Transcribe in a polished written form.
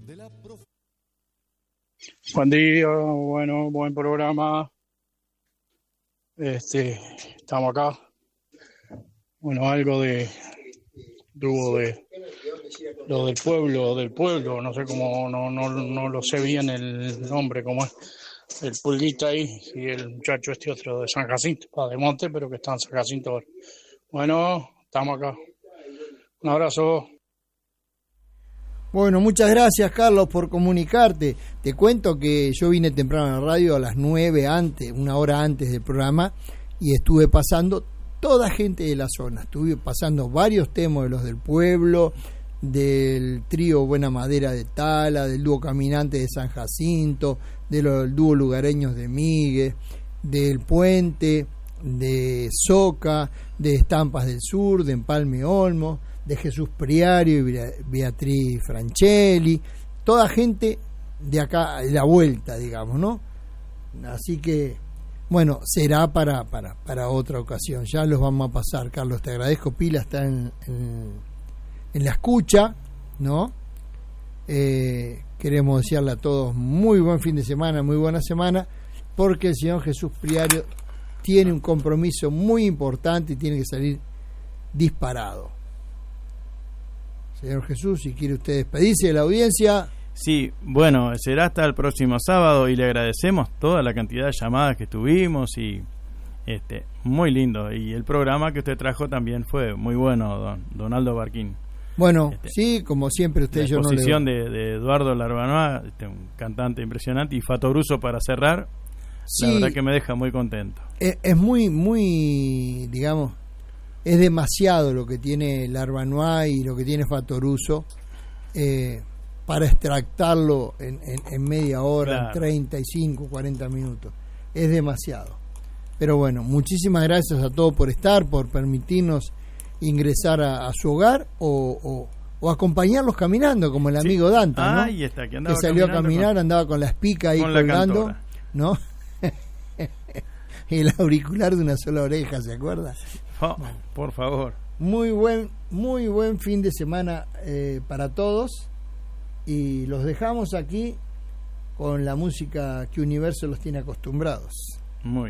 Buen día, bueno, buen programa. Estamos acá. Bueno, algo de lo del pueblo, no sé cómo, no lo sé bien el nombre, cómo es. El Pulguita ahí y el muchacho otro de San Jacinto, de Monte, pero que está en San Jacinto ahora. Bueno, estamos acá. Un abrazo. Bueno, muchas gracias, Carlos, por comunicarte. Te cuento que yo vine temprano a la radio a las 9 antes, una hora antes del programa, y estuve pasando toda gente de la zona. Estuve pasando varios temas de los del pueblo, del trío Buena Madera de Tala, del dúo Caminante de San Jacinto, del dúo Lugareños de Miguel, del Puente, de Soca, de Estampas del Sur, de Empalme Olmo, de Jesús Priario y Beatriz Francelli, toda gente de acá, de la vuelta, digamos, ¿no? Así que, bueno, será para otra ocasión. Ya los vamos a pasar, Carlos, te agradezco. Pila está en la escucha, ¿no? Queremos desearle a todos muy buen fin de semana, muy buena semana, porque el señor Jesús Priario tiene un compromiso muy importante y tiene que salir disparado. Señor Jesús, si quiere usted despedirse de la audiencia. Sí, bueno, será hasta el próximo sábado y le agradecemos toda la cantidad de llamadas que tuvimos y muy lindo. Y el programa que usted trajo también fue muy bueno, don Aldo Barquín. Bueno, sí, como siempre usted la yo no le... exposición de Eduardo Larbanoa, un cantante impresionante, y Fato Bruso para cerrar, sí, la verdad que me deja muy contento. Es muy, digamos, es demasiado lo que tiene Larbanoa y lo que tiene Fatoruso para extractarlo en media hora, claro, en 35, 40 minutos. Es demasiado. Pero bueno, muchísimas gracias a todos por estar, por permitirnos ingresar a su hogar o acompañarlos caminando, como el amigo Dante, ¿no? Ahí está, que salió a caminar, andaba con la espica ahí colgando, ¿no? El auricular de una sola oreja, ¿se acuerda? Oh, por favor. Muy buen fin de semana para todos, y los dejamos aquí con la música que Universo los tiene acostumbrados. Muy